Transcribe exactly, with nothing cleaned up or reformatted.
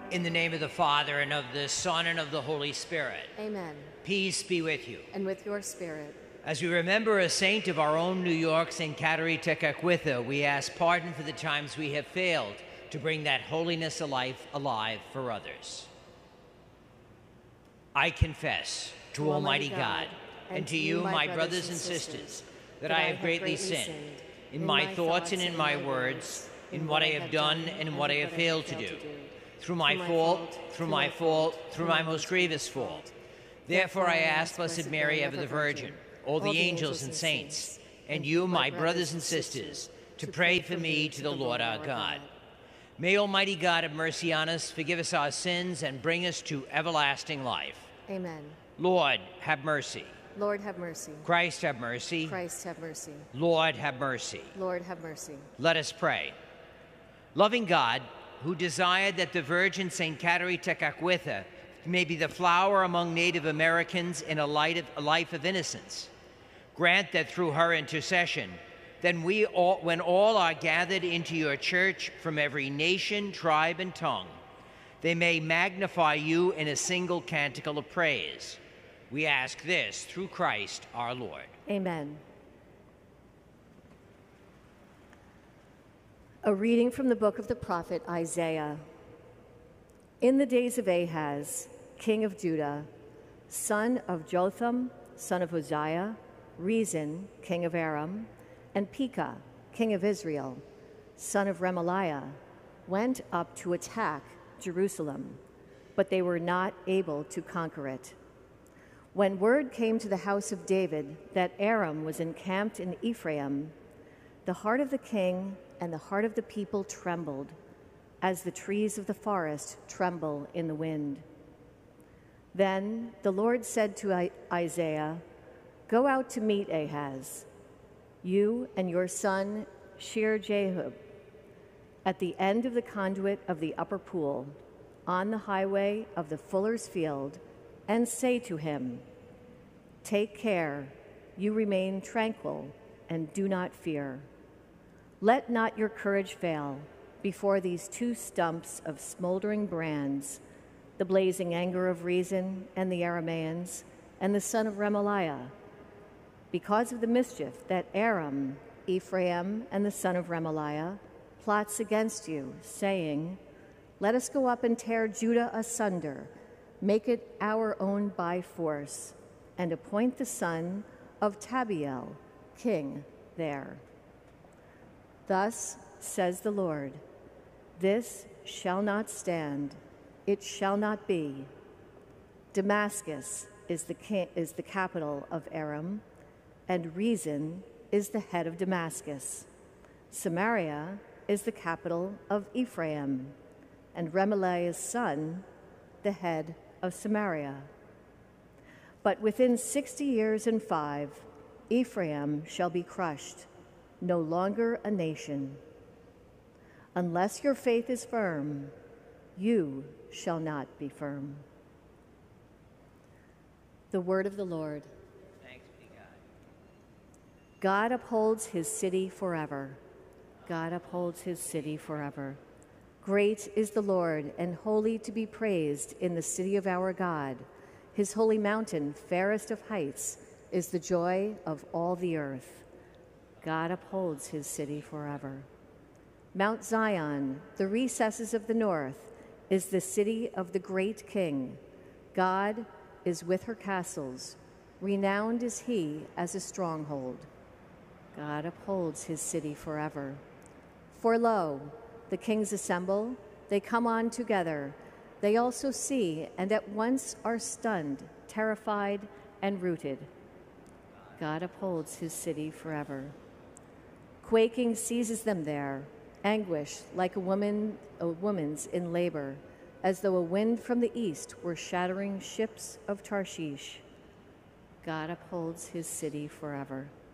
In the name of the Father, and of the Son, and of the Holy Spirit. Amen. Peace be with you. And with your spirit. As we remember a saint of our own New York, Saint Kateri Tekakwitha, we ask pardon for the times we have failed to bring that holiness alive, alive for others. I confess to, to Almighty God, God and, and to you, my brothers and sisters, that I have greatly sinned in my thoughts and in my words, in what I have done and in what I have failed to do. Through my fault, through my fault, through my most grievous fault. Therefore I ask Blessed Mary, ever the Virgin, all the angels and saints, and you, my brothers and sisters, to pray for me to the Lord our God. May Almighty God have mercy on us, forgive us our sins, and bring us to everlasting life. Amen. Lord, have mercy. Lord, have mercy. Christ, have mercy. Christ, have mercy. Lord, have mercy. Lord, have mercy. Let us pray. Loving God, who desired that the Virgin Saint Kateri Tekakwitha may be the flower among Native Americans in a, light of, a life of innocence, grant that through her intercession, then we all, when all are gathered into your church from every nation, tribe, and tongue, they may magnify you in a single canticle of praise. We ask this through Christ our Lord. Amen. A reading from the book of the prophet Isaiah. In the days of Ahaz, king of Judah, son of Jotham, son of Uzziah, Rezin, king of Aram, and Pekah, king of Israel, son of Remaliah, went up to attack Jerusalem, but they were not able to conquer it. When word came to the house of David that Aram was encamped in Ephraim, the heart of the king and the heart of the people trembled, as the trees of the forest tremble in the wind. Then the Lord said to Isaiah, "Go out to meet Ahaz, you and your son Shear-Jashub, at the end of the conduit of the upper pool, on the highway of the fuller's field, and say to him, 'Take care, you remain tranquil, and do not fear. Let not your courage fail before these two stumps of smoldering brands, the blazing anger of Rezin and the Arameans, and the son of Remaliah, because of the mischief that Aram, Ephraim, and the son of Remaliah plots against you, saying, Let us go up and tear Judah asunder, make it our own by force, and appoint the son of Tabiel king there. Thus says the Lord, this shall not stand, it shall not be. Damascus is the, ca- is the capital of Aram, and Rezin is the head of Damascus. Samaria is the capital of Ephraim, and Remaliah's son, the head of Samaria. But within sixty years and five, Ephraim shall be crushed, no longer a nation. Unless your faith is firm, you shall not be firm. The word of the Lord. Thanks be God. God upholds his city forever. God upholds his city forever. Great is the Lord, and holy to be praised in the city of our God. His holy mountain, fairest of heights, is the joy of all the earth. God upholds his city forever. Mount Zion, the recesses of the north, is the city of the great King. God is with her castles. Renowned is he as a stronghold. God upholds his city forever. For lo, the kings assemble, they come on together. They also see and at once are stunned, terrified, and rooted. God upholds his city forever. Quaking seizes them there, anguish like a woman, a woman's in labor, as though a wind from the east were shattering ships of Tarshish. God upholds his city forever.